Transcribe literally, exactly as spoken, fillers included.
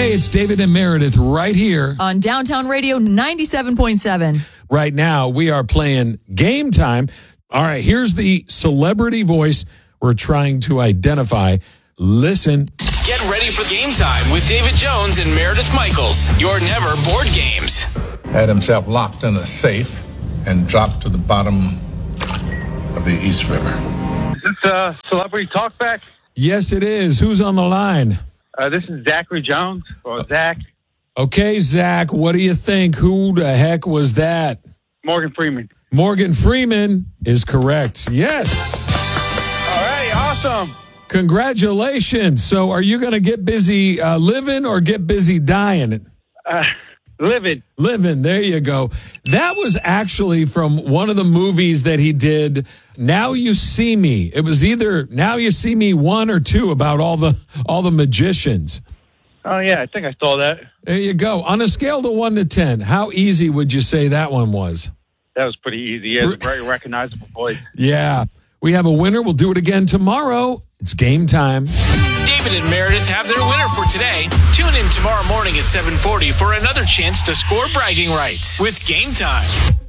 Hey, it's David and Meredith right here on Downtown Radio ninety-seven point seven. Right now, we are playing Game Time. All right, here's the celebrity voice we're trying to identify. Listen. Get ready for Game Time with David Jones and Meredith Michaels. Your never board games. Had himself locked in a safe and dropped to the bottom of the East River. Is this uh, Celebrity Talkback? Yes, it is. Who's on the line? Uh, this is Zachary Jones, or Zach. Okay, Zach, what do you think? Who the heck was that? Morgan Freeman. Morgan Freeman is correct. Yes. All right, awesome. Congratulations. So are you going to get busy uh, living or get busy dying? Uh, living. Living. There you go. That was actually from one of the movies that he did, Now You See Me. It was either Now You See Me one or two, about all the all the magicians. Oh, yeah, I think I saw that. There you go. On a scale to one to ten, how easy would you say that one was? That was pretty easy. Yeah, it's a very recognizable voice. Yeah. We have a winner. We'll do it again tomorrow. It's game time. David and Meredith have their winner for today. Tune in tomorrow morning at seven forty for another chance to score bragging rights with Game Time.